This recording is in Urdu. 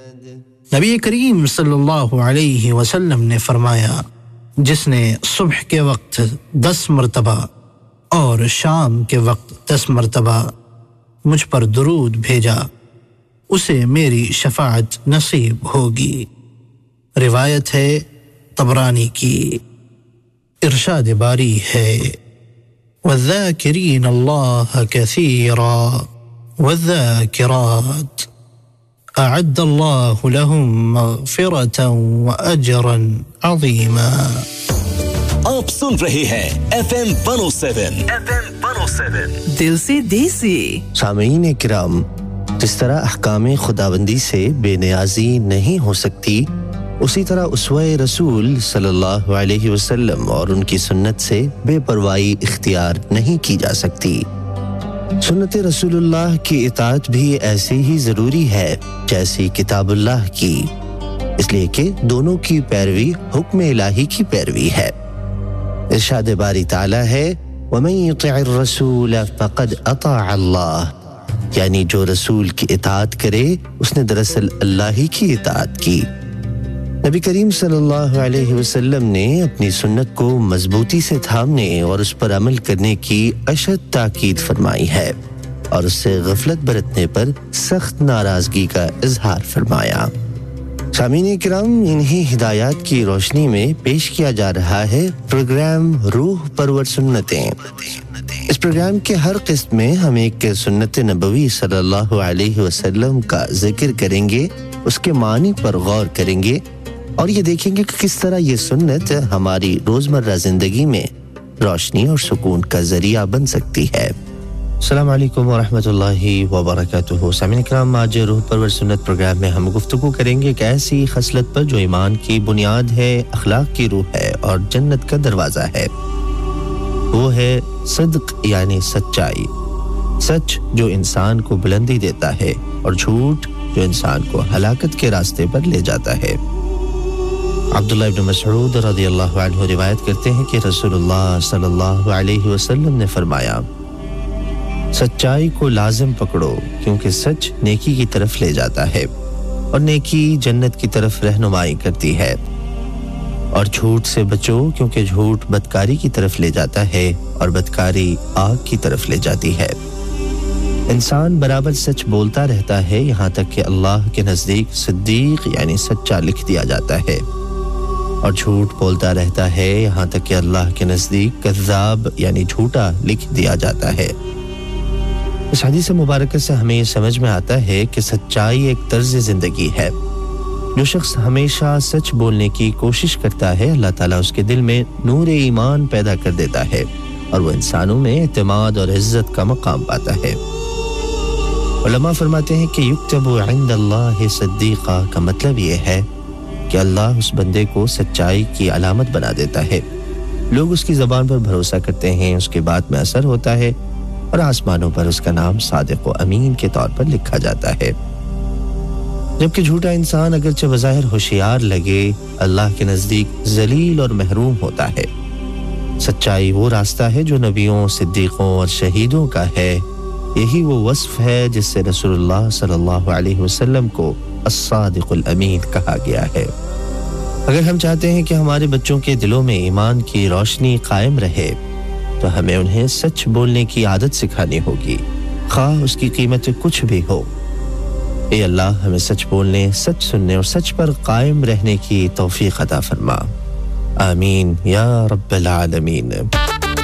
نبی کریم صلی اللہ علیہ وسلم نے فرمایا، جس نے صبح کے وقت 10 مرتبہ اور شام کے وقت 10 مرتبہ مجھ پر درود بھیجا اسے میری شفاعت نصیب ہوگی۔ روایت ہے طبرانی کی۔ ارشاد باری ہے، والذاکرین اللہ کثیرا والذاکرات اعد اللہ لهم مغفرة واجرا عظیما۔ آپ سن رہے ہیں FM 107 دل سے دیسی۔ سامعین کرام، جس طرح احکام خداوندی سے بے نیازی نہیں ہو سکتی، اسی طرح اسوہ رسول صلی اللہ علیہ وسلم اور ان کی سنت سے بے پرواہی اختیار نہیں کی جا سکتی۔ سنت رسول اللہ کی اطاعت بھی ایسی ہی ضروری ہے جیسی کتاب اللہ کی، اس لیے کہ دونوں کی پیروی حکم الہی کی پیروی ہے۔ ارشاد باری تعالی ہے، وَمَن يُطِعِ الرَّسُولَ فَقَدْ أَطَاعَ اللَّهَ، یعنی جو رسول کی اطاعت کرے اس نے دراصل اللہ ہی کی اطاعت کی۔ نبی کریم صلی اللہ علیہ وسلم نے اپنی سنت کو مضبوطی سے تھامنے اور اس پر عمل کرنے کی اشد تاکید فرمائی ہے اور اس سے غفلت برتنے پر سخت ناراضگی کا اظہار فرمایا۔ سامعین کرام، انہی ہدایات کی روشنی میں پیش کیا جا رہا ہے پروگرام روح پرور سنتیں۔ اس پروگرام کے ہر قسط میں ہم ایک سنت نبوی صلی اللہ علیہ وسلم کا ذکر کریں گے، اس کے معنی پر غور کریں گے اور یہ دیکھیں گے کہ کس طرح یہ سنت ہماری روزمرہ زندگی میں روشنی اور سکون کا ذریعہ بن سکتی ہے۔ السلام علیکم ورحمۃ اللہ وبرکاتہ۔ سامعین کرام، آج روح پرور سنت پروگرام میں ہم گفتگو کریں گے ایک ایسی خصلت پر جو ایمان کی بنیاد ہے، اخلاق کی روح ہے اور جنت کا دروازہ ہے۔ وہ ہے صدق، یعنی سچائی۔ سچ جو انسان کو بلندی دیتا ہے اور جھوٹ جو انسان کو ہلاکت کے راستے پر لے جاتا ہے۔ عبداللہ ابن مسعود رضی اللہ عنہ روایت کرتے ہیں کہ رسول اللہ صلی اللہ علیہ وسلم نے فرمایا، سچائی کو لازم پکڑو کیونکہ سچ نیکی کی طرف لے جاتا ہے اور نیکی جنت کی طرف رہنمائی کرتی ہے، اور جھوٹ سے بچو کیونکہ جھوٹ بدکاری کی طرف لے جاتا ہے اور بدکاری آگ کی طرف لے جاتی ہے۔ انسان برابر سچ بولتا رہتا ہے یہاں تک کہ اللہ کے نزدیک صدیق یعنی سچا لکھ دیا جاتا ہے، اور جھوٹ بولتا رہتا ہے یہاں تک کہ اللہ کے نزدیک کذاب یعنی جھوٹا لکھ دیا جاتا ہے۔ اس حدیث مبارکہ سے ہمیں یہ سمجھ میں آتا ہے کہ سچائی ایک طرز زندگی ہے۔ جو شخص ہمیشہ سچ بولنے کی کوشش کرتا ہے، اللہ تعالیٰ اس کے دل میں نور ایمان پیدا کر دیتا ہے اور وہ انسانوں میں اعتماد اور عزت کا مقام پاتا ہے۔ علماء فرماتے ہیں کہ یکتب عند اللہ صدیقہ کا مطلب یہ ہے کہ اللہ اس بندے کو سچائی کی علامت بنا دیتا ہے، لوگ اس کی زبان پر بھروسہ کرتے ہیں، اس کے بات میں اثر ہوتا ہے اور آسمانوں پر اس کا نام صادق و امین کے طور پر لکھا جاتا ہے۔ جبکہ جھوٹا انسان اگرچہ بظاہر ہوشیار لگے، اللہ کے نزدیک ذلیل اور محروم ہوتا ہے۔ سچائی وہ راستہ ہے جو نبیوں، صدیقوں اور شہیدوں کا ہے۔ یہی وہ وصف ہے جس سے رسول اللہ صلی اللہ علیہ وسلم کو الصادق الامین کہا گیا ہے۔ اگر ہم چاہتے ہیں کہ ہمارے بچوں کے دلوں میں ایمان کی روشنی قائم رہے تو ہمیں انہیں سچ بولنے کی عادت سکھانی ہوگی، خواہ اس کی قیمت کچھ بھی ہو۔ اے اللہ، ہمیں سچ بولنے، سچ سننے اور سچ پر قائم رہنے کی توفیق عطا فرما، آمین یا رب العالمین۔